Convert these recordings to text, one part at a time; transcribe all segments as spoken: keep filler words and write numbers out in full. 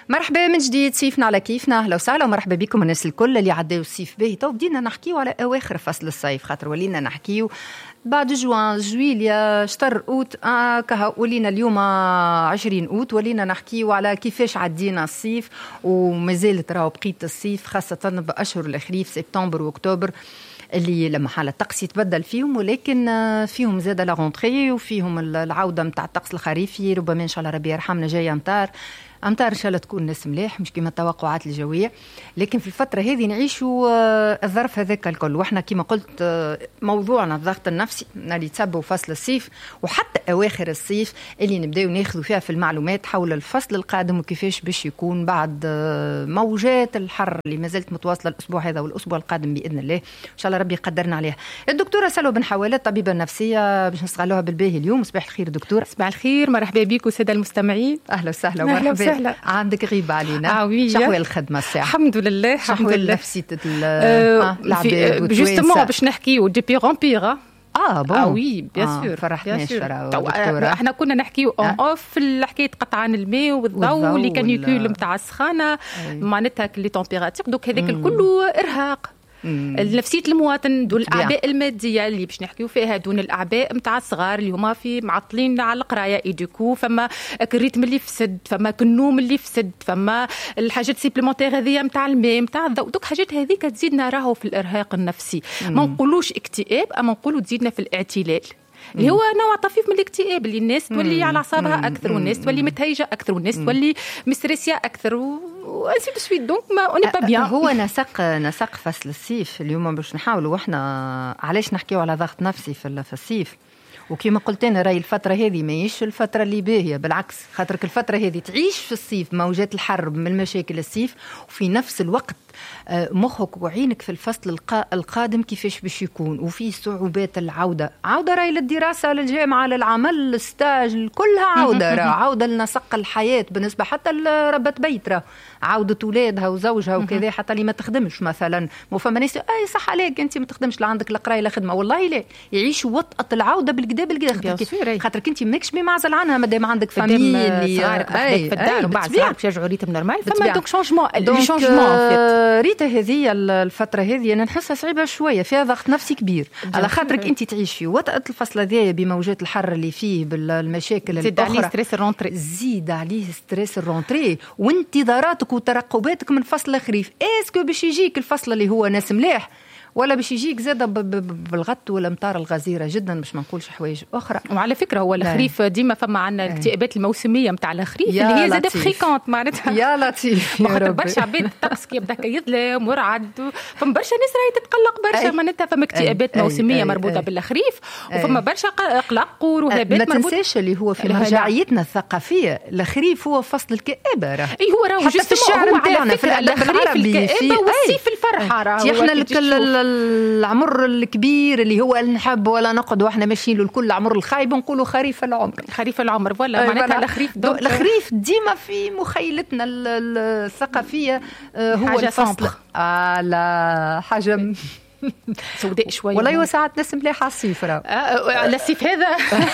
مرحبا من جديد، صيفنا على كيفنا. اهلا وسهلا ومرحبا بكم الناس الكل اللي عداو الصيف باهي. تو بدينا نحكيو على اواخر فصل الصيف، خاطر ولينا نحكيو بعد جوان جويليا شطر اوت آه كها ولينا اليوم عشرين اوت، ولينا نحكيو على كيفاش عدينا الصيف ومازالت راهو بقيت الصيف، خاصة بأشهر الخريف سبتمبر واكتوبر اللي لما حال الطقس يتبدل فيهم، ولكن فيهم زاد لا رونتري وفيهم العودة متاع الطقس الخريفي. ربما إن شاء الله ربي يرحمنا جاي أمطار أمطار إن شاء الله تكون ناس مليح مش كما التوقعات الجوية، لكن في الفترة هذه نعيشوا الظرف هذاك الكل. وإحنا كما قلت موضوعنا الضغط النفسي اللي تسبب فصل الصيف وحتى أواخر الصيف اللي نبدأ ناخذوا فيها في المعلومات حول الفصل القادم وكيفاش باش يكون بعد موجات الحر اللي ما زالت متواصلة الأسبوع هذا والأسبوع القادم بإذن الله إن شاء الله ربي يقدرنا عليها. الدكتورة سلوى بن حوالة الطبيبة النفسية باش نستغلوها بالباهي اليوم. صباح الخير دكتورة. صباح الخير، مرحبا بكم سادة المستمعين. أهلا وسهلا ومرحبا. عندك غيبة علينا. آه شحوى الخدمة الساعة؟ الحمد لله الحمد لله. نفسية العباد جوستومون باش نحكيو دي بيغ ان بيغ. اه بون اه وي بيان سور فرحناش احنا كنا نحكيو اون اوف الحكايه قطعان الماء والضوء اللي كان يكول نتاع السخانه معناتها لي تمبيراتور دوك هذاك الكل ارهاق نفسية المواطن دون الأعباء المادية اللي باش نحكيو فيها، دون الأعباء متاع الصغار اللي هما في معطلين على القراية إيديكو، فما الريتم اللي فسد، فما النوم اللي فسد، فما الحاجات سيبليمونتير هذيا متاع الماء متاع الضوء، دوك حاجات هذيك تزيدنا راهو في الإرهاق النفسي. ما نقولوش اكتئاب أما نقولوا تزيدنا في الاعتلال اللي هو نوع طفيف من الاكتئاب اللي الناس تولي على أعصابها أكثر والناس تولي متهيجة أكثر والناس تولي مستريسية أكثر وأنسي سويت. دونك ما أوني با بيان. هو نسق نسق فصل الصيف اليوم باش نحاولوا وإحنا علاش نحكيو على ضغط نفسي في الصيف. وكما قلت أنا راي الفترة هذه ماهيش الفترة اللي باهية، بالعكس خاطرك الفترة هذه تعيش في الصيف موجات الحر من مشاكل الصيف وفي نفس الوقت مخك وعينك في الفصل القادم كيفاش باش يكون وفي صعوبات العودة. عودة راي للدراسة للجامعة للعمل للستاج كلها عودة راه عودة لنسق الحياة بالنسبة حتى لربة بيت راه عودة أولادها وزوجها وكذا حتى اللي ما تخدمش مثلا. مو فما ناس أي صح عليك أنت ما تخدمش لا عندك القراية لا خدمة، والله لا يعيشوا وطأة العودة بالكدا بالكدا خاطرك أنت ماكش بمعزل عنها مادام عندك فاميلي اللي صغارك وحدك في الدار وبعد صغارك باش يرجعوا ريتم نورمال. فما دوك شونجمون شونجمون ريتا هذه الفترة هذه أنا نحسها صعيبة شوية فيها ضغط نفسي كبير على خاطرك أنت تعيش في وطأة الفصل هذايا بموجات الحر اللي فيه بالمشاكل الأخرى. زيد عليه ستريس الرونتري زيد عليه ستريس الرونتري وانتظاراتك وترقباتك من فصل الخريف. اسكو باش يجيك الفصل اللي هو ناس ملاح ولا باش يجيك زاده بالغط والامطار الغزيره جدا باش ما نقولش حوايج اخرى. وعلى فكره هو الخريف ديما فما عندنا الاكتئابات الموسميه نتاع الخريف اللي هي زاده فريكونت معناتها يا لطيف يا رب. برشا عباد الطقس كي يبدا يظلم ورعد فما برشا ناس راهي تتقلق برشا معناتها فما اكتئابات موسميه مربوطه بالخريف وفما برشا قلق ورهبات مربوطه. ما تنساش اللي هو في مرجعيتنا الثقافيه الخريف هو فصل الكآبه راه. اي هو راه حتى في الشعر نتاعنا في الادب العربي في والصيف الفرحه راه احنا العمر الكبير اللي هو نحب ولا نقعد واحنا ماشيين له الكل عمر الخايب نقولوا خريف العمر. خريف العمر ولا معناتها الخريف الخريف ديما في مخيلتنا الثقافيه هو الفصل على حاجه سوداء شويه والله وساعات ناس مليحه الصيف راه على الصيف هذا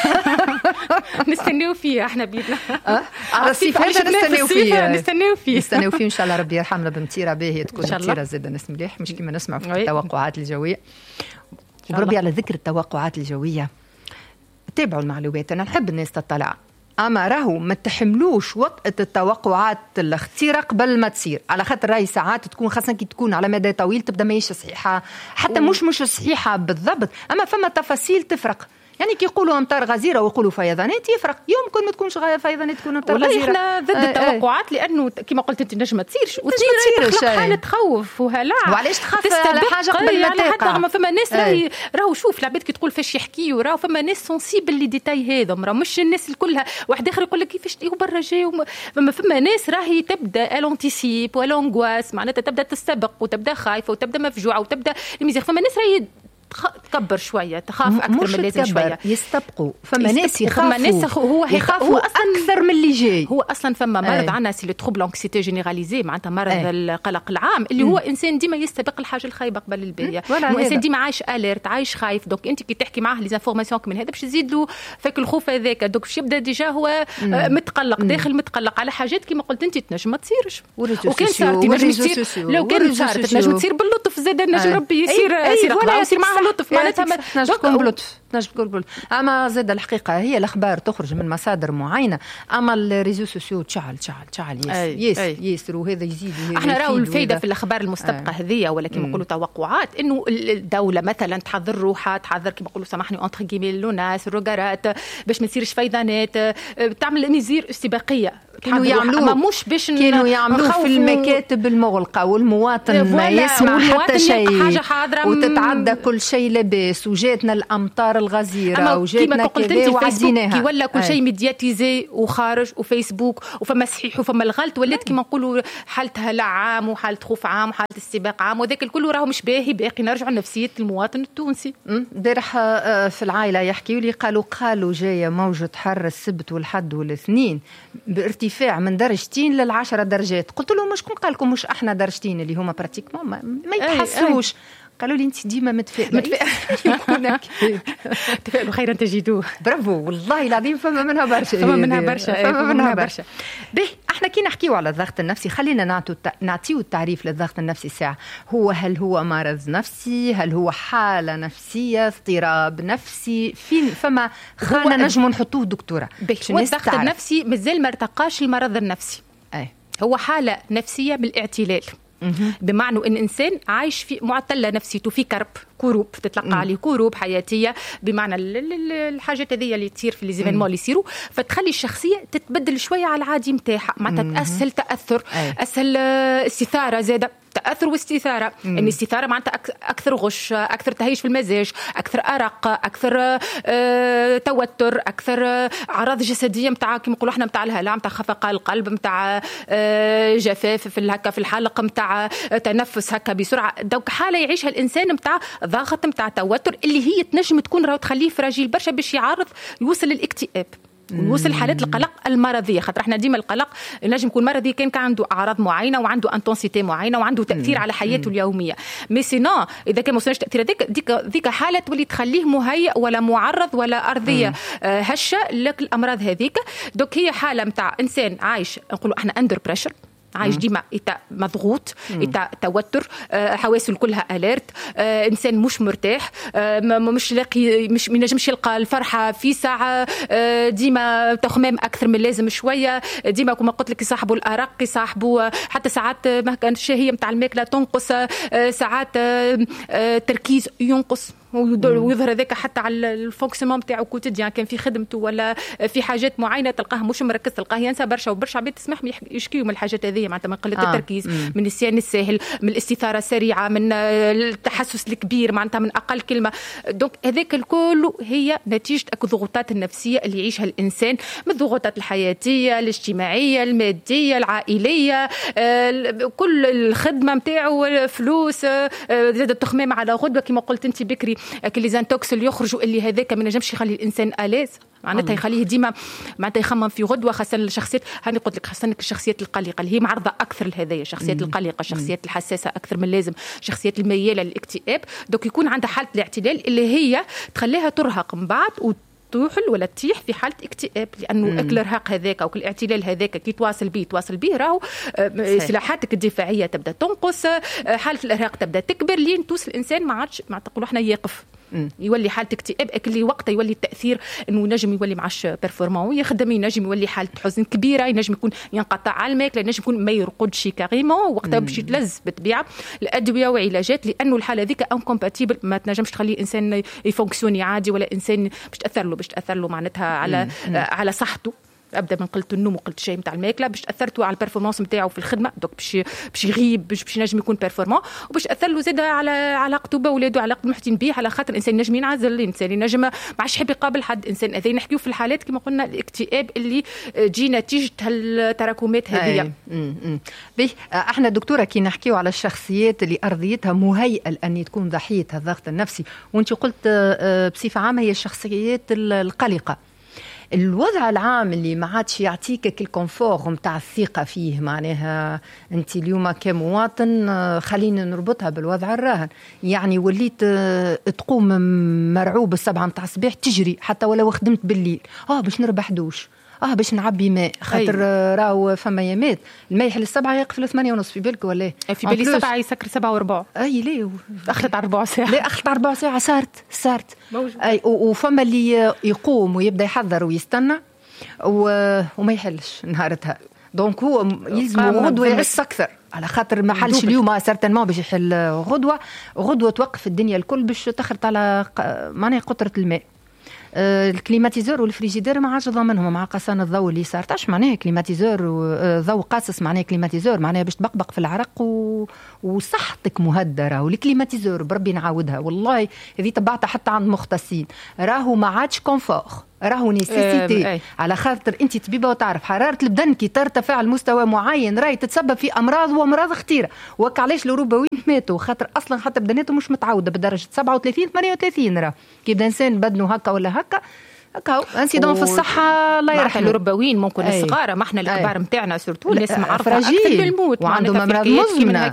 نستناو فيه احنا بيدنا على الصيف هذا نستناو فيه نستناو فيه نستناو فيه ان شاء الله ربي يرحمنا بمطيره باهيه تكون مطيره زاد ناس مليح مش كما نسمع في التوقعات الجويه. وبربي على ذكر التوقعات الجويه تابعوا المعلومات انا نحب الناس تطلع اما راهو ما تحملوش وطأة التوقعات الاختيار قبل ما تصير على خاطر راهي ساعات تكون خاصة كي تكون على مدى طويل تبدا ماهيش صحيحة حتى مش مش صحيحة بالضبط اما فما تفاصيل تفرق. يعني كي يقولوا امطار غزيره ويقولوا فيضانات يفرق يمكن ما تكونش فيضانات تكون امطار غزيره. والله احنا ضد آه التوقعات لانه كما قلت انت نجم تصيرش وتصير حاله تخوف وهلع. وعلاش تخاف على حاجه قبل ما تقع؟ ما فما ناس راهي راهو شوف العباد كي تقول فاش يحكيوا راهو فما ناس سونسيبل لي ديتاي هذا راه مش الناس الكلها واحد اخر يقول لك كيفاش تيو برا جاي فما فما ناس راهي تبدا الانتيسيب والانغواس معناتها تبدا تستبق وتبدا خايفه وتبدا مفجوعه وتبدا الميزير. فما ناس راهي تكبر شويه، تخاف اكثر من اللازم شويه، يستبقوا. فما ناس يخافوا، هو يخافوا اكثر من اللي جاي. هو اصلا فما مرض عندنا سي لو تروبل انكسيتي جينيراليزي، معناتها مرض أي. القلق العام اللي هو انسان ديما يستبق الحاجه الخايبه قبل الباهيه، الانسان ديما عايش اليرت، عايش خايف. دونك انت كي تحكي معاه لي انفورماسيون من هذا باش تزيد له فك الخوف هذاك، دونك باش يبدا ديجا هو مم. متقلق داخل، متقلق على حاجات كيما قلت انت تنجم ما تصيرش. وكان صارت تنجم تصير، لو كان صارت تنجم تصير باللطف زاد، نجم ربي يصير يصير معها لطف، معناتها تنجم تكون بلطف، تنجم تكون بلطف. اما زاد الحقيقه هي الاخبار تخرج من مصادر معينه، اما الريزو سوسيو تشعل تشعل تشعل ياسر ياسر، وهذا يزيد. احنا راهو الفايده في الاخبار المستبقه هذه، ولا كيما نقولوا توقعات، انه الدوله مثلا تحضر روحها، تحضر كيما نقولوا سامحني اونتر كيمي لوناس الروغارات باش ما تصيرش فيضانات، تعمل ميزير استباقيه كانوا يعملوه، مش باش كانوا يعملوه في المكاتب المغلقه، والمواطن ما يسمع حتى شيء، وتتعدى كل شيء لاباس، وجاتنا الامطار الغزيره وجاتنا كذا وعديناها. كي ولا كل شيء ميدياتيزي وخارج وفيسبوك وفما صحيح وفما الغلط، ولات كيما نقولوا حالتها لا عام وحاله خوف عام وحاله استباق عام، وذاك الكل راهو مش باهي. باقي نرجعوا لنفسيه المواطن التونسي. امبارح في العائله يحكيوا لي قالوا قالوا جايه موجه حر السبت والحد والاثنين بارتفاع من درجتين للعشرة درجات. قلت لهم شكون قال لكم مش احنا درجتين اللي هما براتيكمون ما, ما يتحسوش؟ قالوا لي انت ديما متفائله. متفائله تفائلوا خيرا تجدوه. برافو والله العظيم، فما منها برشا، فما منها برشا، فما منها برشا. به احنا كي نحكيو على الضغط النفسي، خلينا نعطيو نعطيو التعريف للضغط النفسي ساعه. هو هل هو مرض نفسي؟ هل هو حاله نفسيه، اضطراب نفسي؟ فين فما خانه نجمو نحطوه دكتوره؟ الضغط النفسي مازال ما ارتقاش المرض النفسي. اي هو حاله نفسيه بالاعتلال، بمعنى ان انسان عايش في معتله نفسيته، في كرب كروب تتلقى عليه كروب حياتيه، بمعنى الحاجات هذه اللي تصير في ليزيفينمون اللي يصيروا، فتخلي الشخصيه تتبدل شويه على العادي نتاعها، معناتها اسهل تاثر، اسهل استثاره، زاده تاثر واستثاره. ان الاستثاره معناتها اكثر غش، اكثر تهيج في المزاج، اكثر ارق، اكثر آه توتر، اكثر آه اعراض جسديه نتاع كيما نقولوا احنا نتاع الهلع، نتاع خفقان القلب، نتاع آه جفاف في هكا في الحلق، نتاع تنفس هكا بسرعه. دوك حاله يعيشها الانسان نتاع ضغط، نتاع توتر، اللي هي تنجم تكون راهو تخليه فراجيل برشا باش يعرض يوصل للاكتئاب ويوصل حالات القلق المرضيه. خاطر احنا ديما القلق نجم يكون مرضي كان كان عنده اعراض معينه وعنده انتونسيتي معينه وعنده تاثير مم. على حياته مم. اليوميه. مي سينو اذا كان ما وصلش تاثير هذيك ديك ديك حاله تولي تخليه مهيئ ولا معرض ولا ارضيه آه هشه لك الامراض هذيك. دوك هي حاله نتاع انسان عايش نقولوا احنا اندر بريشر، عايش ديما إتا مضغوط، إتا توتر، آه حواسه كلها اليرت، آه انسان مش مرتاح، آه مش لاقي، مش ما ينجمش يلقى الفرحه في ساعه، آه ديما تخمام اكثر من اللازم شويه، ديما كما قلت لك يصاحبوا الارق، يصاحبوا حتى ساعات ما كان الشهيه نتاع الماكله تنقص، آه ساعات آه آه تركيز ينقص، ويظهر هذاك حتى على الفونكسيون نتاعو كوتيديان، كان في خدمته ولا في حاجات معينه تلقاه مش مركز، تلقاه ينسى برشا، وبرشا عباد تسمح يشكيوا من الحاجات هذه، معناتها من قله آه. التركيز، مم. من النسيان الساهل، من الاستثاره السريعه، من التحسس الكبير، معناتها من اقل كلمه. دونك هذاك الكل هي نتيجه الضغوطات النفسيه اللي يعيشها الانسان، من الضغوطات الحياتيه، الاجتماعيه، الماديه، العائليه، كل الخدمه نتاعو، فلوس، زاد التخمام على غدوه كما قلت انت بكري، كل لي زانتوكس اللي يخرجوا اللي هذاك ما نجمش يخلي الانسان الاز، معناتها يخليه ديما معناتها يخمم في غدوه، خاصه الشخصيات هاني قلت لك، خاصه الشخصيات القلقه اللي هي معرضه اكثر لهذايا، الشخصيات القلقه، الشخصيات الحساسه اكثر من اللازم، الشخصيات المياله للاكتئاب. دوك يكون عندها حاله الاعتلال اللي هي تخليها ترهق من بعد تحل ولا تطيح في حاله اكتئاب، لانه اكل الارهاق هذاك او الاعتلال هذاك كي تواصل به تواصل به راهو سلاحاتك الدفاعيه تبدا تنقص، حاله الارهاق تبدا تكبر، لين توصل الانسان ما عادش ما تقولوا احنا يقف، يولي حاله اكتئاب، اللي وقتها يولي التاثير انه نجم يولي معاش بيرفورمون ويخدم، ينجم يولي حاله حزن كبيره، ينجم يكون ينقطع على الماكله، ينجم يكون ما يرقدش كاريمون، وقتها باش يتلز بالطبيعه الادويه وعلاجات، لانه الحاله ذيك انكومباتيبل، ما تنجمش تخلي الانسان يفونكسيوني عادي، ولا انسان باش تاثر له باش تاثر له معناتها على مم. على صحته. ابدا من قله النوم وقله الشيء نتاع الماكله باش اثرتوا على البرفورمانس نتاعو في الخدمه، دوك باش باش يغيب باش باش ينجم يكون بيرفورمون، وباش اثر له زاده على علاقته باولاده، علاقته المحيطين به، على خاطر الانسان نجم ينعزل، الانسان ينجم ما عادش يحب يقابل حد، انسان هذا نحكيو في الحالات كما قلنا الاكتئاب اللي تجي نتيجه التراكمات هذه. به احنا دكتوره كي نحكيو على الشخصيات اللي ارضيتها مهيئه لان تكون ضحيه الضغط النفسي، وانت قلت بصفه عامه هي الشخصيات القلقه، الوضع العام اللي ما عادش يعطيك الكونفور نتاع الثقه فيه، معناها انت اليوم كمواطن خلينا نربطها بالوضع الراهن، يعني وليت تقوم مرعوب السبعة نتاع الصباح تجري حتى ولو خدمت بالليل، اه باش نربح دوش، اه باش نعبي ماء، خاطر راهو فما يامات الماء يحل السبعة يقفل ثمانية ونص، في بالك ولا في بالي سبعة يسكر سبعة وربع. اي ليه اخذت على ربع ساعه، لا اخذت على ربع ساعه صارت صارت اي، وفما اللي يقوم ويبدا يحضر ويستنى وما يحلش نهارتها، دونك هو يلزم غدوه يعس اكثر على خاطر ما حلش اليوم سارتنمون باش يحل غدوه، غدوه توقف الدنيا الكل باش تخلط على معناها قطره الماء. الكليماتيزور والفريجيدير ما عادش ضامنهم مع قصان الضوء اللي صار، تاش معناها كليماتيزور وضوء قاصص، معناها كليماتيزور معناها باش تبقبق في العرق و... وصحتك مهدره، والكليماتيزور بربي نعاودها والله هذه تبعتها حتى عند مختصين، راهو ما عادش كونفور، راهو نيسيسيتي أه على خاطر انت طبيبه وتعرف حراره البدن كي ترتفع لمستوى معين راهي تتسبب في امراض وامراض خطيره، وك علاش الاوروبيين ماتوا خاطر اصلا حتى بدناتهم مش متعوده بدرجه سبعة وثلاثين ثمانية وثلاثين، راه كي بدا انسان بدنه هكا ولا هكا هكا انسيدون في الصحه الله يرحمه. الاوروبيين ممكن أي. الصغار ما احنا الكبار نتاعنا سورتو الناس معرضه اكثر للموت وعندهم امراض مزمنه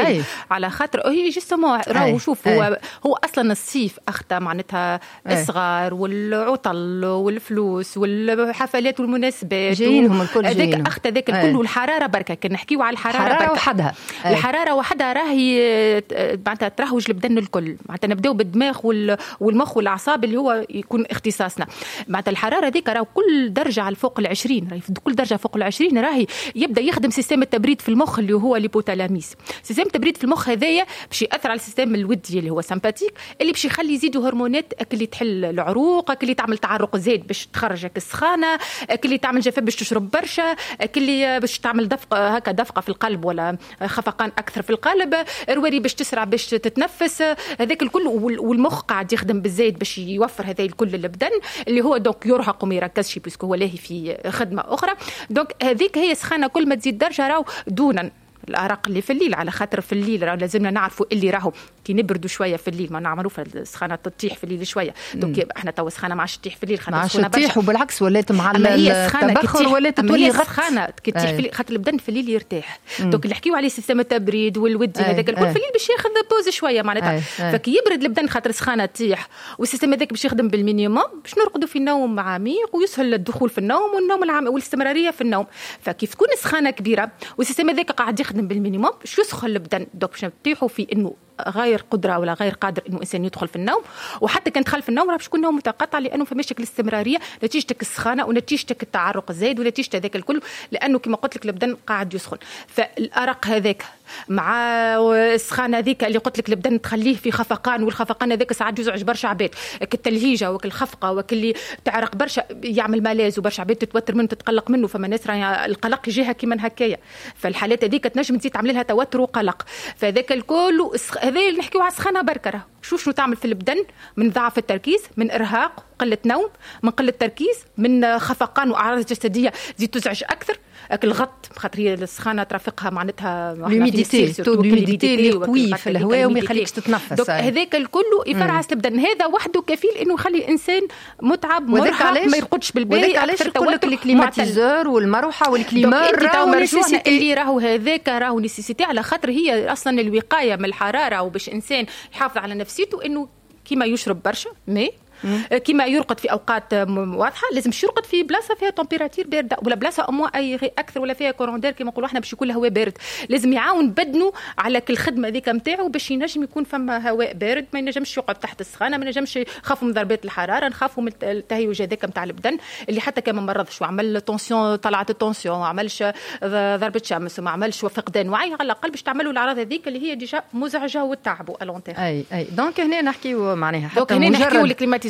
على خاطر هي جوستومون راهو شوف هو هو اصلا الصيف اخذ معناتها الصغار والعطل والفلوس والحفلات والمناسبات جايينهم الكل هذاك اخذ هذاك الكل، والحراره بركه كي نحكيو على الحراره بركه وحدها الحراره وحدها راهي معناتها تروج البدن الكل، معناتها نبداو بالدماغ والمخ والاعصاب اللي هو يكون اختصاصنا، معناتها الحراره ذيك راه كل درجه على فوق العشرين، راهي كل درجه فوق العشرين راهي يبدا يخدم سيستم التبريد في المخ اللي هو ليبوتالاميس، سيستم التبريد في المخ هذايا باش ياثر على السيستم الودي اللي هو سمباتيك اللي باش يخلي يزيدوا هرمونات اللي تحل العروق، اللي تعمل تعرق زايد باش تخرجك السخانه، اللي تعمل جفاف باش تشرب برشا، اللي باش تعمل دفقه هكا دفقه في القلب ولا خفقان اكثر في القلب، رواري باش تسرع باش تتنفس، هذاك الكل، والمخ قاعد يخدم بالزايد باش يوفر هذا الكل للبدن اللي هو دونك يرهق وما يركزش باسكو هو لاهي في خدمه اخرى، دونك هذيك هي سخانه كل ما تزيد درجه راهو دونا الارق اللي في الليل، على خاطر في الليل راه لازمنا نعرفوا اللي راهو كي نبردوا شويه في الليل، ما معروفه السخانه تطيح في الليل شويه، دونك احنا تو سخانه ما عادش تطيح في الليل خاطر سخونه تطيح، وبالعكس ولات مع التبخر ولات تولي سخانه كي تطيح في الليل خاطر البدن في الليل يرتاح، دونك اللي نحكيو عليه سيستم التبريد والودي هذاك الكل في الليل باش ياخذ بوز شويه معناتها، فكي يبرد البدن خاطر سخانه تطيح والسيستم هذاك باش يخدم بالمينيموم باش نرقدوا في نوم عميق ويسهل الدخول في النوم والنوم العام والاستمراريه في النوم، فكيف تكون سخانه كبيره والسيستم هذاك قاعد يخدم بالمينيموم شو يسخن البدن، دوك باش نطيحوا في انه غير قدره ولا غير قادر انه انسان يدخل في النوم، وحتى كان دخل في النوم راه باش يكون نوم متقطع لانه في مشكل الاستمراريه نتيجتك السخانه ونتيجتك التعرق الزايد ونتيجه هذاك الكل، لانه كما قلت لك البدن قاعد يسخن، فالارق هذاك مع السخانه هذيك اللي قلت لك البدن تخليه في خفقان، والخفقان هذاك ساعات يزعج برشا عباد، كالتلهيجه وكالخفقه وكاللي تعرق برشا يعمل ملاذ وبرشا عباد تتوتر منه تتقلق منه، فما ناس راه القلق يجيها كيما هكايا، فالحالات هذيك تنجم تزيد تعمل لها توتر وقلق، فذاك الكل هذا اللي نحكيو على السخانه بركه، شو شنو تعمل في البدن من ضعف التركيز، من ارهاق قله نوم، من قله تركيز، من خفقان واعراض جسديه تزيد تزعج اكثر، الغط خاطر هي السخانه ترافقها معناتها لوميديتي لوميديتي اللي قوي في الهواء وما يخليكش تتنفس، هذاك الكل يفرعس البدن، هذا وحده كفيل انه يخلي الانسان متعب مرهق ما يرقدش بالبال، وذاك علاش يقول لك الكليماتيزور والمروحه والكليمار راهو نيسيسيتي اللي راهو هذاك راهو نيسيسيتي، على خاطر هي اصلا الوقايه من الحراره وباش انسان يحافظ على نفسيته انه كيما يشرب برشا ماء، كيما يرقد في اوقات واضحه، لازم يرقد في بلاصه فيها تمبيراتير بارده ولا بلاصه اموا اي اكثر ولا فيها كوروندير كيما نقولوا احنا باش يكون الهواء بارد، لازم يعاون بدنه على كل خدمه ذيك نتاعو باش ينجم يكون فما هواء بارد، ما ينجمش يقعد تحت السخانه، ما ينجمش يخافوا من ضربات الحراره، نخافوا من التهيج هذاك نتاع البدن اللي حتى كان ما مرضش وعمل طونسيون طلعت الطونسيون وما عملش ضربه شمس وما عملش فقدان وعي، على الاقل باش تعملوا الاعراض هذيك اللي هي ديجا مزعجه وتعبوا الونتير. اي اي دونك هنا نحكيو معناها حتى مجرد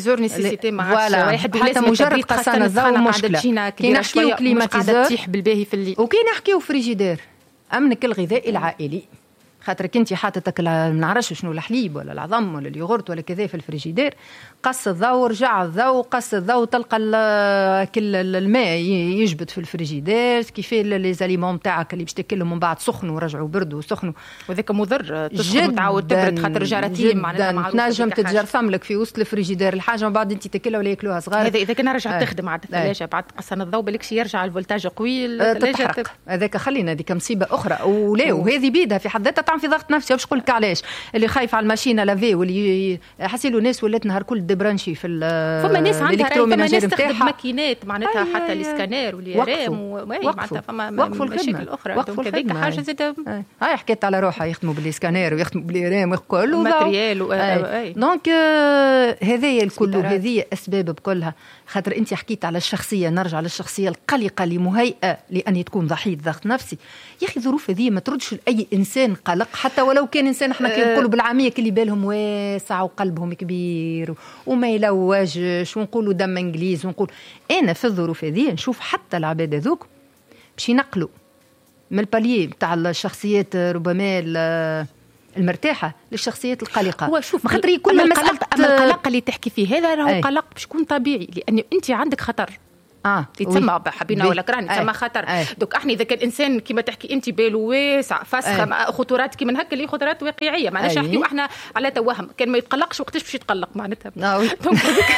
كليماتيزور نيسيسيتي ما عادش واحد حتى مجرد قصان الضوء مشكله. كي نحكيو كليماتيزور تطيح بالباهي في الليل، وكي نحكيو فريجيدير امنك الغذائي العائلي، خاطرك انت حاطتك ما نعرفش شنو الحليب ولا العظم ولا اليوغورت ولا كذا في الفريجيدير، قص الضوء رجع الضوء قص الضوء تلقى كل الماء يجبد في الفريجيدير، كيف لي زاليمون تاعك اللي باش تاكلهم من بعد سخنوا ورجعوا بردوا سخنوا، وذاك مضر تسخن تعاود تبرد خاطر جراثيم معناتها تنجم تتجرثم لك في وسط الفريجيدير الحاجه من بعد انت تاكلها ولا ياكلوها صغار. هذا اذا كان رجع تخدم عاد الثلاجه بعد قصنا الضوء بالكش يرجع الفولتاج قوي الثلاجه هذاك خلينا هذيك مصيبه اخرى. ولا وهذه بيدها في حد ذاتها في ضغط نفسي. باش نقول لك علاش اللي خايف على الماشينه لافي واللي حاسيلو ناس ولات نهار كل دبرانشي في فما ناس عندها فما ناس تستخدم ماكينات معناتها أي حتى الاسكانير واليرام ومعناتها فما مشاكل اخرى. وقفوا هذيك حاجه زاد هاي حكيت على روحها يخدموا بالاسكانير ويخدموا باليرام وكله ماتريال دونك هذايا الكل هذه اسباب بكلها. خاطر انت حكيت على الشخصيه، نرجع للشخصيه القلقه اللي مهيئه لان تكون ضحيه ضغط نفسي. يا اخي الظروف هذه ما تردش لاي انسان قلق، حتى ولو كان انسان احنا كي نقولوا بالعاميه كلي بالهم واسع وقلبهم كبير وما يلوجش ونقولوا دم انجليز ونقول انا في الظروف هذه نشوف حتى العباد هذوك باش ينقلوا من الباليه نتاع الشخصيات ربما المرتاحه للشخصيات القلقه. هو شوف خاطر كل مساله القلق اللي تحكي فيه هذا راهو قلق باش يكون طبيعي، لان انت عندك خطر اه تسمى حبينا ولا كرهنا تسمى خطر. دوك احنا اذا كان انسان كيما تحكي انت باله واسع فسخه خطورات كيما هكا اللي خطورات واقعيه معناش نحكيو احنا على توهم. كان ما يتقلقش وقتاش باش يتقلق معناتها دونك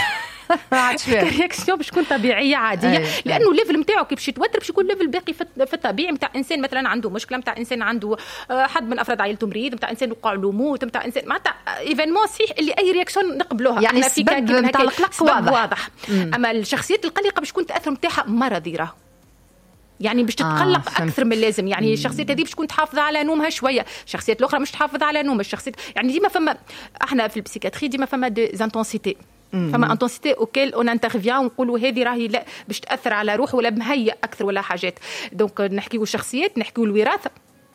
رياكسيون باش تكون طبيعيه عاديه أي. لانه الليفل نتاعو كي باش يتوتر باش يكون ليفل باقي في الطبيعي نتاع انسان مثلا عنده مشكله، نتاع انسان عنده حد من افراد عائلته مريض، نتاع انسان وقع له موت، نتاع انسان معناتها ايفينمون صحيح اللي اي رياكسيون نقبلوها يعني السبب نتاع القلق واضح, واضح. اما الشخصيات القلقه باش يكون التاثر نتاعها مرضي راه يعني باش تتقلق آه اكثر من اللازم. يعني الشخصيات هذه باش تكون تحافظ على نومها شويه، الشخصيات الاخرى مش تحافظ على نومها. الشخصيات يعني ديما فما احنا في البسيكاتري ديما فما دي زانتونسيتي فما انتونسيتي اوكيل اون انترفيان ونقولوا هذه راهي لا باش تاثر على روح ولا مهيئ اكثر ولا حاجات. دونك نحكيو الشخصيات نحكيو الوراثه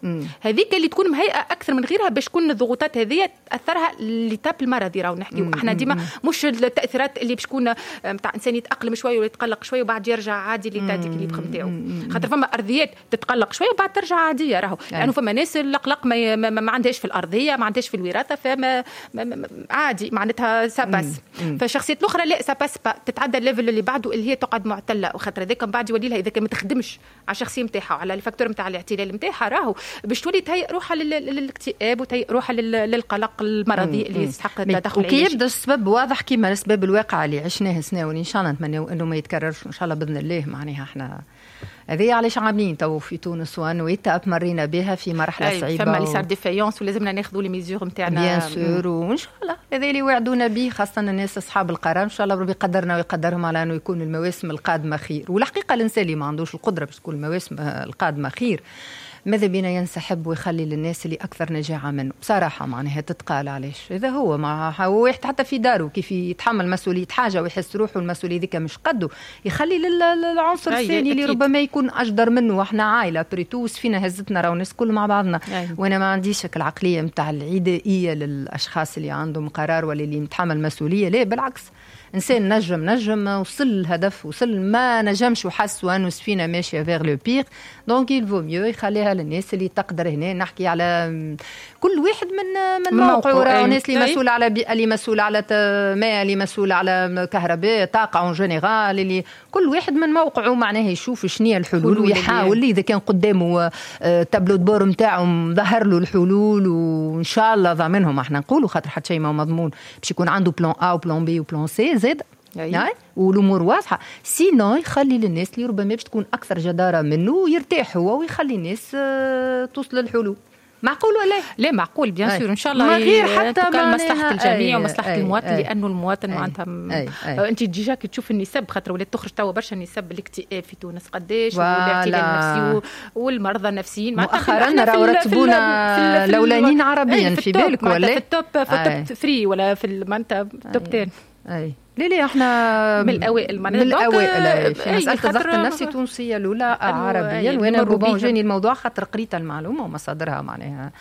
هذيك اللي تكون مهيئه اكثر من غيرها باش تكون الضغوطات هذه تاثرها لتاب المرضي. راهو نحكيو احنا ديما مش التاثيرات اللي باش تكون نتاع انسان يتاقلم شويه ولا يتقلق شويه وبعد يرجع عادي لتاتيك اللي بخم نتاعو. خاطر فما ارضيات تتقلق شويه وبعد ترجع عاديه راهو لانه يعني فما ناس القلق ما, ما, ما عندهاش في الارضيه ما عندهاش في الوراثه فما ما ما عادي معناتها ساباس. فالشخصيات الاخرى لا ساباس تتعدى الليفل اللي بعده اللي هي تقعد معتله وخاطر هذاك من بعد يولي لها اذا كان ما تخدمش على الشخصيه نتاعها وعلى الفاكتور نتاع الاعتلال نتاعها راهو باش تولي تهيئ روحها للاكتئاب وتهيئ روحها للقلق المرضي اللي يستحق التدخل. وكي يبدا السبب واضح كيما الاسباب الواقعه اللي عشناه سناون ان شاء الله نتمنى انه ما يتكررش ان شاء الله باذن الله. معناها احنا هذه علاش عاملين تو في تونس وانويتا مرينا بها في مرحله صعيبه فما لي صار ديفايونس ولازمنا ناخذوا لي ميزور نتاعنا بيان سور وان شاء الله هذا اللي وعدونا به خاصه الناس اصحاب القرار ان شاء الله ربي يقدرنا ويقدرهم على انه يكون المواسم القادمه خير. والحقيقه الانسان اللي ما عندوش القدره باش تكون المواسم القادمه خير ماذا بينا ينسحب ويخلي للناس اللي أكثر نجاعة منه بصراحة. معناها تتقال علاش إذا هو مع واحد حتى في داره كيف يتحمل مسؤولية حاجة ويحس روحه المسؤولية ذيك مش قده يخلي للعنصر الثاني اللي ربما يكون أجدر منه. وإحنا عائلة بريتوس فينا هزتنا راو ناس كل مع بعضنا أيه. وأنا ما عنديش العقلية متاع العدائية للأشخاص اللي عندهم قرار ولا اللي متحمل مسؤولية. لا بالعكس إنسان نجم نجم وصل الهدف وصل ما نجمش وحس وأنه سفينة ماشية فيغ لو بيغ دونك يلفو ميو يخليها للناس اللي تقدر. هنا نحكي على كل واحد من من موقعه. ناس اللي مسؤول على بيئة اللي مسؤول على ماء اللي مسؤول على كهرباء طاقة اون جينيرال اللي كل واحد من موقعه معناه يشوف شنو الحلول ويحاول إذا كان قدامه تابلو دبور نتاعو ظهر له الحلول وإن شاء الله ضامنهم. احنا نقولوا خاطر حتى شيء ما مضمون باش يكون عنده بلان A وبلان B وبلان C زاد يعني والامور واضحه. سينو يخلي للناس اللي ربما باش تكون اكثر جداره منه ويرتاح هو ويخلي الناس توصل للحلول. معقول ولا لا معقول بيان سور ان شاء الله غير حتى مصلحه الجميع ومصلحه المواطن لانه المواطن معناتها انت ديجا كي تشوف النسب خاطر ولات تخرج توا برشا نسب الاكتئاب في تونس قداش والاعتلال النفسي والمرضى النفسيين مؤخرا راهو رتبونا الاولانيين عربيا في بالك ولا في التوب في التوب ثلاثة ولا في معناتها التوب عشرة. اي لا لا احنا من الاوائل من الاوائل في مساله الضغط النفسي تونسيه الاولى عربيا. وانا ربما جاني الموضوع خاطر قريت المعلومه ومصادرها معناها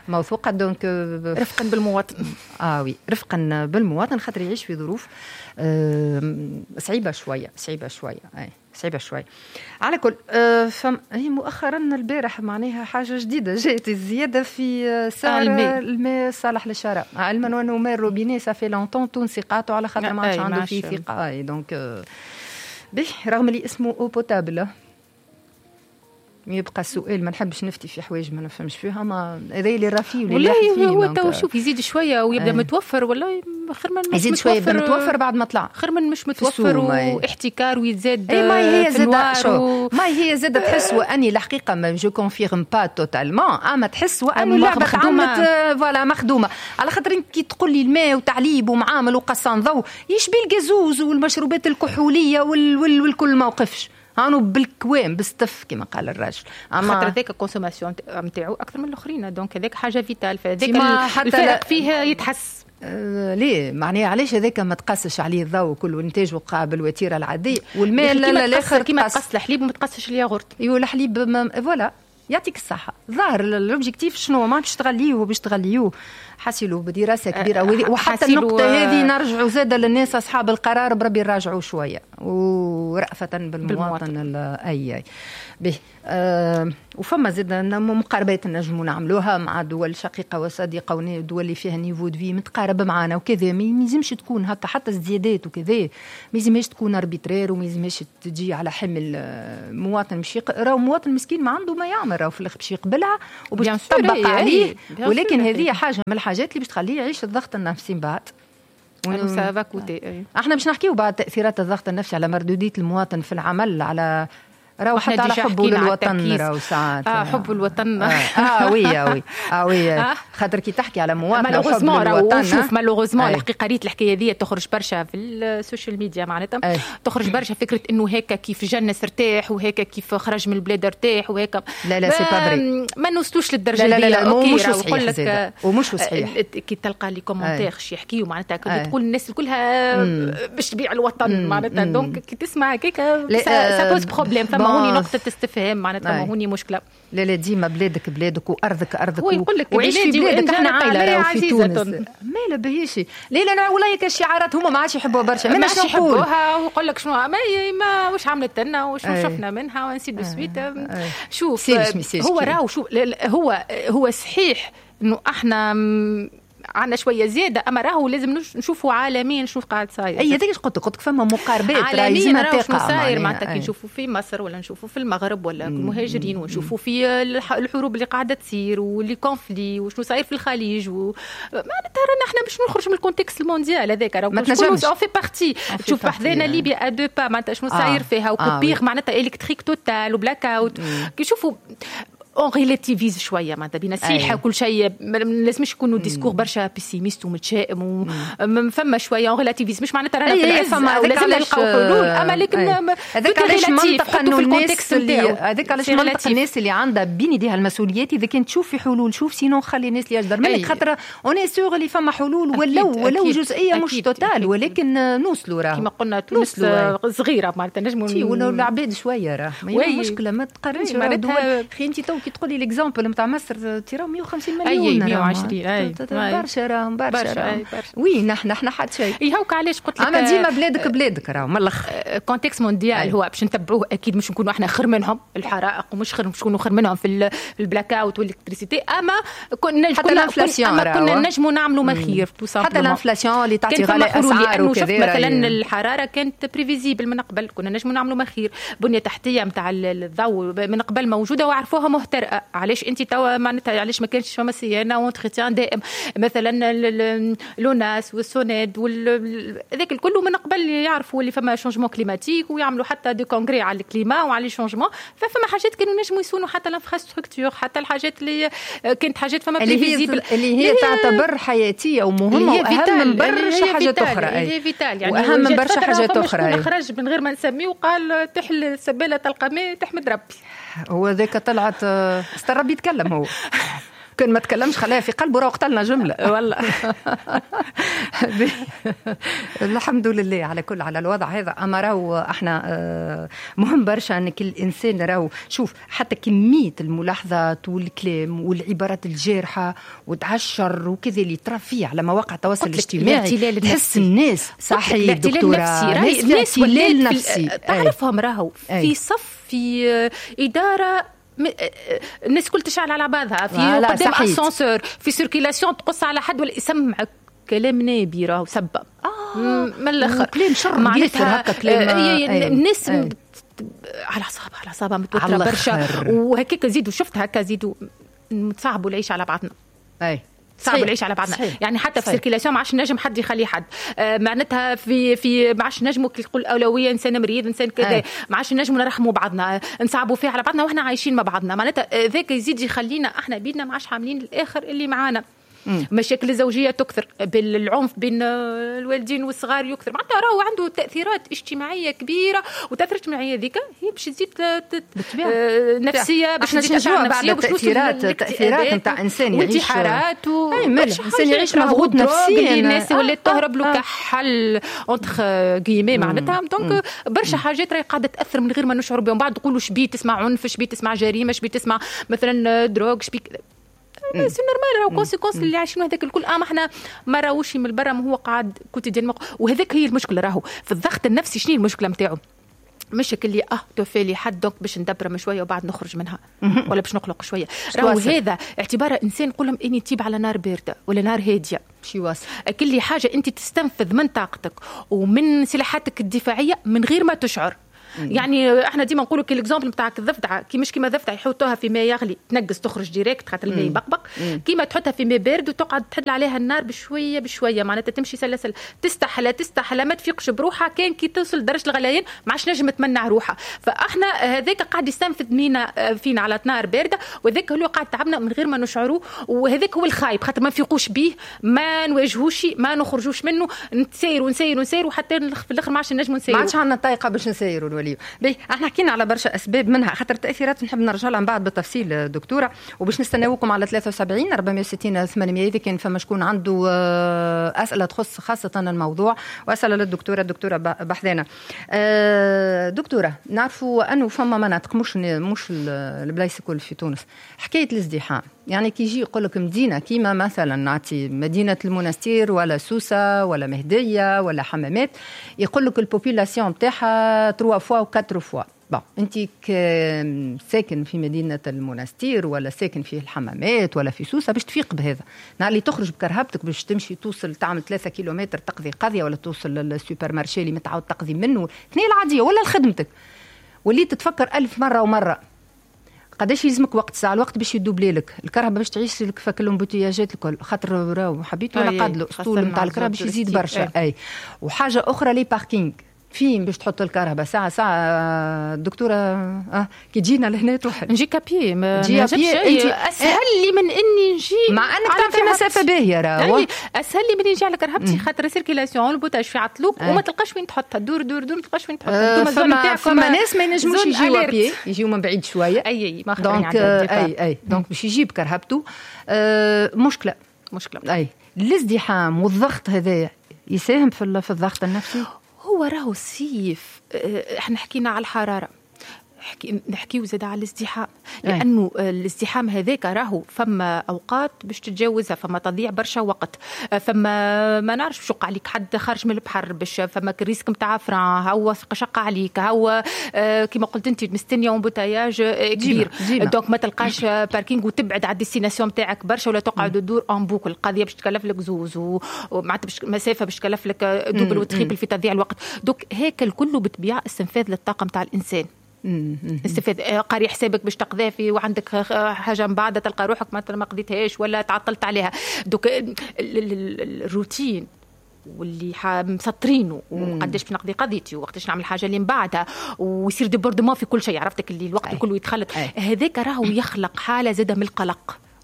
موثوقه. دونك رفقا بالمواطن. اه وي رفقا بالمواطن خاطر يعيش في ظروف آه صعيبه شويه صعيبه شويه اي صعيبه شويه. على كل آه فم هي مؤخرا البارح معناها حاجه جديده جات الزياده في سعر الماء الماء صالح للشراء، علما انه ماء الروبيني صافي لونتون تونسي قاطعه على خاطر ما عادش عنده فيه ثقه. اي دونك آه به رغم اللي اسمه او بوتابل يبقى السؤال ما نحبش نفتي في حوايج ما نفهمش فيها، ما هذا اللي رافي ولا هو تو شوف يزيد شويه ويبدا آه. متوفر والله خير من مش يزيد شويه يبدا متوفر بعد ما طلع خير من مش متوفر واحتكار ويزاد. اي ما هي زاد شو ما هي زاد تحس واني الحقيقه ما جو كونفيرم با توتالمون اما تحس وانه اللعبه عملت فوالا مخدومه على خاطر كي تقول لي الماء وتعليب ومعامل وقصان ضوء يشبي الجازوز والمشروبات الكحوليه وال وال والكل ما وقفش هانو بالكوام بستف كما قال الراجل. اما خاطر ذاك الكونسوماسيون نتاعو اكثر من الاخرين دونك هذاك حاجه فيتال فهذاك الفرق فيه يتحس. آه ليه معناها علاش هذاك ما تقاسش عليه الضوء كله انتاجه قابل وتيره العاديه والماء لا الاخر كيما تقص الحليب وما تقصش الياغورت. ايوا الحليب فوالا يعطيك الصحه. ظاهر الاوبجيكتيف شنو ما باش تغليوه باش تغليوه حاسيلو بدراسه كبيره. وحتى النقطه هذه نرجعوا زاده للناس اصحاب القرار بربي يراجعوا شويه ورأفه بالمواطن. اي اي به آه وفما زاده مقاربات نجموا نعملوها مع دول شقيقه وصديقه ودول اللي فيها نيفو دو في متقارب معنا وكذا. ما يلزمش تكون هكا حتى الزيادات وكذا ما يلزمش تكون اربيترير وما يلزمش تجي على حمل مواطن مش راهو مواطن مسكين ما عنده ما يعمل راهو في الاخر باش يقبلها وباش تطبق عليه. ولكن هذه حاجه من الحاجات اللي باش تخليه يعيش الضغط النفسي بعد. احنا باش نحكيو بعد تاثيرات الضغط النفسي على مردوديه المواطن في العمل على راهو حتى على حبه للوطن راهو ساعات اه حب الوطن اه, آه وي اه وي اه وي خاطر كي تحكي على مواطن وحب الوطن شوف مالوغوزمون الحقيقه قريت الحكايه هذه تخرج برشا في السوشيال ميديا معناتها آه. تخرج برشا فكره انه هيك كيف جنس ارتاح وهيك كيف خرج من البلاد ارتاح وهيك. لا لا سي با فري ما نوصلوش للدرجه لا لا لا, لا مش صحيح ومش صحيح. كي تلقى لي كومونتير اش يحكيو معناتها تقول الناس كلها باش تبيع الوطن معناتها دونك كي تسمع هكاك سا بوز بروبليم فما هوني نقطه تفهم معناتها ما هوني مشكله. لا لا ديما بلادك بلادك وارضك ارضك ويقول لك وعيش في بلادك. احنا عائله في تونس ما لا بهيش لا لا والله هيك الشعارات هما ما عادش يحبوها برشا ما عادش يحبوها ويقول لك شنو ما, ما واش عملت لنا وشنو شفنا منها ونسي دو سويت. شوف هو راهو شوف هو هو صحيح انه احنا عندنا شويه زياده اما راهو لازم نشوفوا عالميا نشوف قاعد صاير. اي هذاك قلت قلت فما مقاربات عالميا راهو شنو صاير معناتها كي نشوفوا في مصر ولا نشوفوا في المغرب ولا المهاجرين ونشوفوا في الحروب اللي قاعده تصير واللي كونفلي وشنو صاير في الخليج و... معناتها رانا احنا باش نخرج من الكونتكست المونديال هذاك راهو شكون في بارتي تشوف بحذانا ليبيا ا دو با معناتها شنو صاير فيها وكبير معناتها الكتريك توتال وبلاك اوت كي نشوفوا اون ريلاتيفيز شويه معناتها بين صحيحه وكل شيء ما لازمش يكونوا ديسكور برشا بيسيميست ومتشائم وفما شويه اون ريلاتيفيز مش معناتها رانا في الازمه ولازم نلقاو حلول اما لكن هذاك علاش منطق انه الناس اللي هذاك علاش منطق الناس اللي عندها بين يديها المسؤوليات اذا كانت تشوف في حلول شوف سينو خلي الناس اللي يجدر منك خاطر اوني سور اللي فما حلول ولو ولو جزئيه مش توتال ولكن نوصلوا راه كما قلنا تونس صغيره معناتها نجموا ولو العباد شويه راه ما مشكله ما تقارنش معناتها خي انت تو كي تقول لي الاكزامبل نتاع مصر تيرا مية وخمسين مليون اي مية وعشرين اي برشا راهم برشا وي نحن احنا حد شيء اي هاوك علاش قلت لك اما ديما بلادك بلادك راهو من الاخر كونتكست مونديال هو باش نتبعوه اكيد مش نكونوا احنا خير منهم الحرائق ومش خير مش نكونوا خير منهم في البلاك اوت والالكتريسيتي اما كنا حتى الانفلاسيون كنا نجموا نعملوا ما خير حتى الانفلاسيون اللي تعطي غلاء اسعار وكذا مثلا الحراره كانت بريفيزيبل من قبل كنا نجموا نعملوا ما خير بنيه تحتيه نتاع الضوء من قبل موجوده وعرفوها مهترئه علاش انت توا معناتها علاش ما كانش فما سيانه وانتريتيان دائم مثلا لوناس والسونيد هذاك الكل من قبل يعرفوا اللي فما شونجمون كليماتيك ويعملوا حتى دي كونغري على الكليما وعلى شونجمون ففما حاجات كانوا نجموا يسونوا حتى الانفراستركتور حتى الحاجات اللي كانت حاجات فما بريفيزيبل اللي هي تعتبر حياتيه ومهمه واهم من برشا حاجات اخرى هي فيتال يعني واهم من برشا حاجات اخرى خرج من غير ما نسميه وقال تحل السباله تلقى ماء تحمد ربي هو ذاك طلعت استربي يتكلم هو كان ما تكلمش خلاها في قلبه راه قتلنا جمله والله. الحمد لله على كل على الوضع هذا. اما راهو احنا مهم برشا انك الانسان راهو شوف حتى كميه الملاحظات والكلام والعبارات الجارحه وتعشر وكذا اللي ترى فيه على مواقع التواصل الاجتماعي تحس الناس صحيح دكتوره الناس الاحتلال النفسي تعرفهم راهو في صف في إدارة الناس كل تشعل على بعضها في قدام اسانسور في سيركيلاسيون تقص على حد ولا يسمعك كلام نابي راهو سبه آه من الاخر كلام شر معناتها هكا كلام الناس على اعصابها على اعصابها متوتره برشا وهكاك زيدوا شفت هكا زيدوا نتصعبوا العيش على بعضنا. اي صعب العيش على بعضنا صحيح. يعني حتى في سيركيلاسيون ما عادش نجم حد يخلي حد آه معناتها في في ما عادش نجموا كي تقول اولويه انسان مريض انسان كذا ما عادش نجموا نرحموا بعضنا نصعبوا فيه على بعضنا واحنا عايشين مع بعضنا معناتها ذاك يزيد يخلينا احنا بيدنا ما عادش عاملين الاخر اللي معانا. مشاكل الزوجيه تكثر بالعنف بين الوالدين والصغار يكثر معناتها راهو عنده تاثيرات اجتماعيه كبيره وتاثيرات اجتماعيه ذيك هي باش تزيد نفسيه باش تزيد بعد التاثيرات التاثيرات نتاع انسان يعيش وانتحارات انسان يعيش مضغوط نفسيا الناس ولات تهرب له كحل اونتخ غيمي معناتها دونك برشا حاجات راهي قاعده تاثر من غير ما نشعر بهم بعد تقولوا شبيه تسمع عنف شبيه تسمع جريمه شبيه تسمع مثلا دروغ شبيه سي نورمال راهو كونسيكونس اللي عايشين هذاك الكل اه ما احنا ما راهوش من البرا ما هو قاعد كوتيديان وهذاك هي المشكله راهو في الضغط النفسي. شنو المشكله نتاعو؟ مش اللي اه توفي لي حد دونك باش ندبر شويه وبعد نخرج منها ولا باش نقلق شويه راهو هذا اعتباره انسان نقول لهم اني تجيب على نار بارده ولا نار هاديه شي واصل كل حاجه انت تستنفذ من طاقتك ومن سلاحاتك الدفاعيه من غير ما تشعر. يعني احنا ديما نقولوا كي الاكزامبل نتاعك الضفدعه كي مش كيما ضفدعه يحطوها في ماء يغلي تنقص تخرج ديريكت خاطر الماء يبقبق كيما تحطها في ماء بارد وتقعد تحل عليها النار بشويه بشويه معناتها تمشي سلسل تستحلى تستحلى ما تفيقش بروحها كان كي توصل لدرجه الغليان ما عادش نجم تمنع روحها. فاحنا هذاك قاعد يستنفذ مينا فينا على نار بارده وذاك هو قاعد تعبنا من غير ما نشعروا وهذاك هو الخايب خاطر ما نفيقوش به ما نواجهوش ما نخرجوش منه نسيروا نسيروا نسيروا حتى في الاخر ما عادش نجموا نسيروا ما عادش عندنا طاقه باش نسيروا الولي. بي احنا حكينا على برشا اسباب منها خاطر التاثيرات نحب نرجع لها من بعد بالتفصيل دكتوره وباش نستناوكم على ثلاثة وسبعين أربعمية وستين ثمانمية اذا كان فما شكون عنده اسئله تخص خاصه الموضوع واسئله للدكتوره الدكتوره بحذانه. دكتوره نعرفوا انه فما مناطق مش مش البلايص الكل في تونس حكايه الازدحام يعني كي يجي يقول لك مدينه كيما مثلا نعطي مدينه المنستير ولا سوسه ولا مهديه ولا حمامات يقول لك البوبولاسيون نتاعها ثلاثة فوا و أربعة فوا. bon انت ساكن في مدينه المنستير ولا ساكن في الحمامات ولا في سوسه باش تفيق بهذا نهار اللي تخرج بكرهبتك باش تمشي توصل تعمل ثلاثة كيلومتر تقضي قضيه ولا توصل للسوبر مارشي اللي متعود تقضي منه اثنين العاديه ولا لخدمتك وليت تتفكر ألف مره ومره قداش يلزمك وقت ساعه الوقت باش يدوبلي لك الكرهبه باش تعيش لك فك الامبوتياجات الكل خاطر راهو حبيت ولا قاد له الاسطول نتاع الكرهبه باش يزيد برشا اي. وحاجه اخرى لي باركينغ فين باش تحط الكهرباء ساعه ساعه الدكتوره اه كي تجينا لهنا تروح نجي كابي ما نجي انت اسهل لي من اني نجي مع انك تعرفي مسافه باهيه راه يعني اسهل لي من نجي على كرهبتي خاطر سيركيلاسيون البوتاج في عطلوك وما تلقاش وين تحطها دور دور دور ما تلقاش وين تحطها انتم الزون نتاعكم فما ناس ما ينجموش يجيو بيي يجيو من بعيد شويه اي اي ما دونك اي اي دونك باش يجيب كرهبته مشكله مشكله اي الازدحام والضغط هذا يساهم في في الضغط النفسي. هو راهو السيف احنا حكينا على الحراره نحكيو زاد على الازدحام لانه الازدحام هذاك راهو فما اوقات باش تتجاوزها فما تضيع برشا وقت فما ما نعرفش شق عليك حد خارج من البحر باش فما الريسك نتاع فران هو شق عليك هو كما قلت انت مستنيه ومبوتاياج كبير دونك ما تلقاش باركينغ وتبعد على الديستيناسيون نتاعك برشا ولا تقعد تدور ان بوكل القضيه باش تكلف لك زوز ومعناتها مسافه باش تكلف لك دوبل وتريبل في تضييع الوقت. دوك هيك الكل بطبيعه استنفاذ للطاقه نتاع الانسان استفاد قاري حسابك باش تقضي في وعندك حاجه من بعد تلقى روحك مثلا ما قضيتهاش ولا تعطلت عليها. دوك الروتين واللي مسطرينه وقداش باش نقضي قضيتي وقتاش نعمل حاجه اللي من بعدها ويصير ديبوردمون في كل شيء عرفتك اللي الوقت كله يتخلط هذاك راهو يخلق حاله زاده من القلق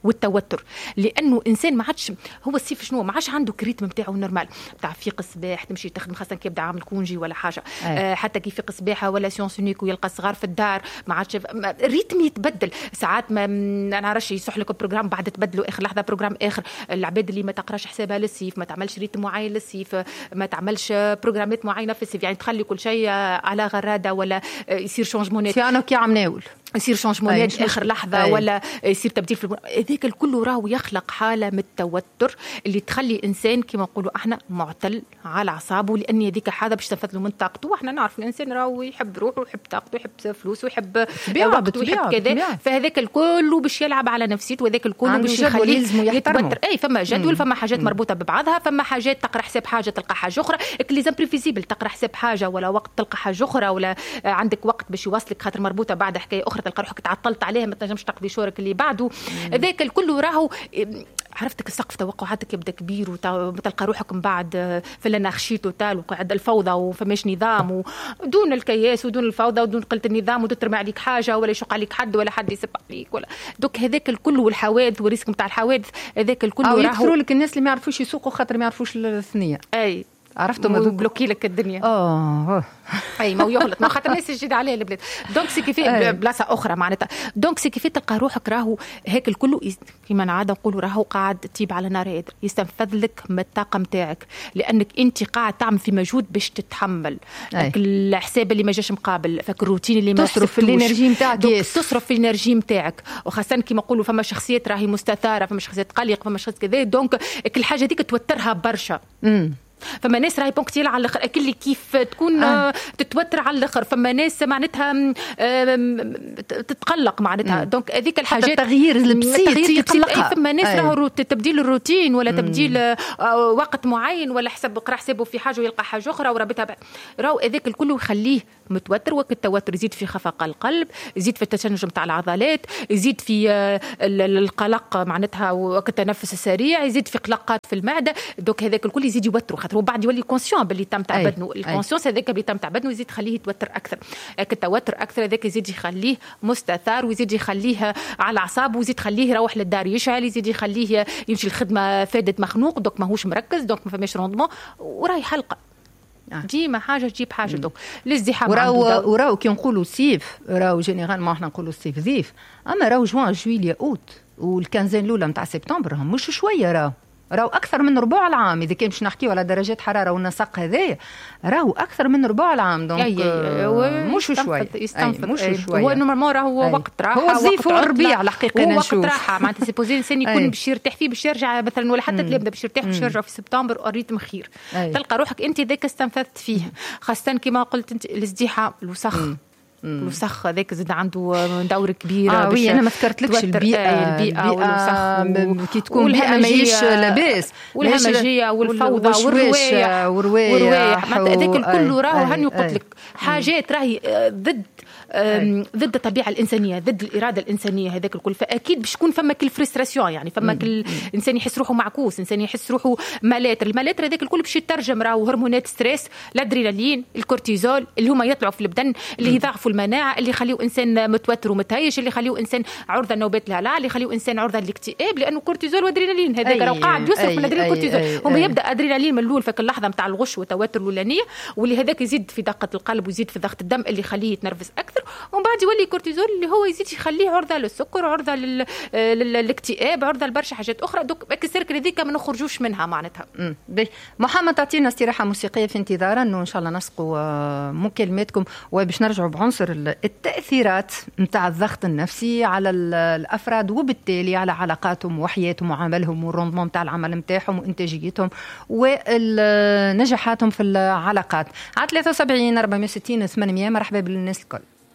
والتوتر، لانه انسان ما عادش هو الصيف شنو ما عادش عنده كريتم نتاعو نورمال نتاع فيق الصباح تمشي تخدم خاصه كي يبدا عامل كونجي ولا حاجه آه حتى كي يفيق الصباح ولا سيونس يونيك ويلقى الصغار في الدار ما عادش الريتم يتبدل ساعات ما انا نعرفش يصح لك البروجرام بعد تبدلوا اخر لحظه بروجرام اخر. العباد اللي ما تقراش حسابها للصيف ما تعملش ريتم معين للصيف ما تعملش بروجرامات معينه في الصيف يعني تخلي كل شيء على غراده ولا يصير شونجمونات في انا كي عمناول يصير شونجمونات اخر لحظه أي. ولا يصير تبديل في هذاك الكل راهو يخلق حاله من التوتر اللي تخلي انسان كما نقولوا احنا معتل على اعصابه لان هذيك حاجه باش تنفذ له من طاقته. واحنا نعرف الانسان راهو يحب روحه ويحب طاقته ويحب فلوسه ويحب وقته ويحب كذا فهذاك الكل باش يلعب على نفسيته وهذاك الكل باش يخليه يتوتر. اي فما جدول فما حاجات مربوطه ببعضها فما حاجات تقرا حساب حاجه تلقى حاجه اخرى لي زامبريفيزيبل تقرا حساب حاجه ولا وقت تلقى حاجه اخرى ولا عندك وقت باش يوصلك خاطر مربوطه بعد حكايه اخرى تلقى روحك تعطلت عليها ما تنجمش تقضي شورك اللي بعده. ذاك الكل راهو عرفتك السقف توقعاتك يبدا كبير وتلقى روحك من بعد فلنا خشيت وتال وقعد الفوضى وفماش نظام ودون الكياس ودون الفوضى ودون قله النظام وتترمى عليك حاجه ولا يشق عليك حد ولا حد يسب عليك ولا دوك هذاك الكل والحوادث والريسك نتاع الحوادث هذاك الكل راهو يكثروا لك الناس اللي ما يعرفوش يسوقوا خاطر ما يعرفوش الثنيه. اي عرفتوا ما بلوكي لك الدنيا اه اي ما يغلط ما خاطر الناس يجي عليه البلاد دونك سي كيفي بلاصه اخرى معناتها دونك سي كيفي تلقى روحك راهو هيك الكل كيما نعاد نقولوا راهو قاعد تجيب على نار هادر يستنفذ لك من الطاقه نتاعك لانك انت قاعد تعمل في مجهود باش تتحمل الحساب اللي ما جاش مقابل فك الروتين اللي ما تصرف في الانرجي نتاعك تصرف في الانرجي نتاعك وخاصه كيما نقولوا فما شخصيات راهي مستثاره فما شخصيات قلق فما شخصيات كذا دونك الحاجه ديك توترها برشا. امم فما ناس راهي بونكتيل على الاخر اكل كيف تكون آه. تتوتر على الاخر فما ناس معناتها تتقلق معناتها دونك هذيك الحاجات التغيير البسيط يتقلقها. فما ناس راهو تبديل الروتين ولا تبديل آه وقت معين ولا حسب قرا حسابه في حاجه ويلقى حاجه اخرى ورابطها راهو هذاك الكل يخليه متوتر وقت التوتر يزيد في خفق القلب يزيد في التشنج نتاع العضلات يزيد في القلق معناتها وقت التنفس السريع يزيد في قلقات في المعده دوك هذاك الكل يزيد يوتر خاطر هو بعد يولي كونسيون باللي تم تاع بدنه الكونسيونس هذاك اللي تم تاع بدنه يزيد يخليه يتوتر اكثر التوتر اكثر هذاك يزيد يخليه مستثار ويزيد يخليه على اعصابه ويزيد يخليه يروح للدار يشعل يزيد يخليه يمشي الخدمه فادت مخنوق دوك ماهوش مركز دوك ما فماش روندمون وراي حلقه ديما حاجه تجيب حاجه دوك الازدحام وراو وراو كي نقولوا صيف راو جينيرال ما احنا نقولوا صيف ذيف اما راو جوان جويليا اوت والكنزين الاولى نتاع سبتمبر هم مش شويه راو راو اكثر من ربع العام اذا كان باش نحكيو على درجات حراره والنسق هذايا راو اكثر من ربع العام دونك مش شويه مش شويه هو نورمالمون راهو وقت راحه هو الصيف والربيع الحقيقه نشوف وقت راحه معناتها سيبوزي الانسان يكون باش يرتاح فيه باش يرجع مثلا ولا حتى تلامذه باش يرتاح باش يرجع في سبتمبر الريتم خير تلقى روحك انت ذاك استنفذت فيه خاصه كما قلت انت الازدحام الوسخ الوسخ هذاك زاد عنده دور كبير اه وي انا ما ذكرتلكش البيئه البيئه والوسخ كي تكون بيئه ماهيش لاباس والهمجيه والفوضى والروايح والروايح هذاك الكل راهو هاني قلت لك حاجات راهي ضد ضد الطبيعه الانسانيه ضد الاراده الانسانيه هذاك الكل فاكيد باش يكون فما كل فريستراسيون يعني فما كل انسان يحس روحه معكوس انسان يحس روحه مالاتر المالاتر هذاك الكل باش يترجم راهو هرمونات ستريس الادرينالين الكورتيزول اللي هما يطلعوا في البدن اللي يضاعفوا المناعه اللي يخليوا انسان متوتر ومتهيش اللي يخليوا انسان عرضه لنوبات الهلع اللي يخليوا انسان عرضه للاكتئاب لانه كورتيزول وادرينالين هذاك راه قاعد يصرف من الادرينالين كورتيزول هما يبدا ادرينالين من الاول فك اللحظه نتاع الغش والتوتر الاولانيه واللي هذاك يزيد في دقه القلب ويزيد في ضغط الدم اللي يخليه يتنرفز اكثر ومن بعد يولي كورتيزول اللي هو يزيد يخليه عرضه للسكر عرضه لل... للاكتئاب عرضه لبرشا حاجات اخرى دوك السيركل هذيك ما نخرجوش منها معناتها. محمد تعطينا استراحه موسيقيه في انتظار انه ان شاء الله نسقوا مكالماتكم وباش نرجعوا بعنصر التاثيرات نتاع الضغط النفسي على الافراد وبالتالي على علاقاتهم وحياتهم وعملهم والروندمون نتاع العمل نتاعهم وانتاجيتهم ونجاحاتهم في العلاقات. على ثلاثة وسبعين أربعمية وستين ثمانمية مرحبا بالناس الكل.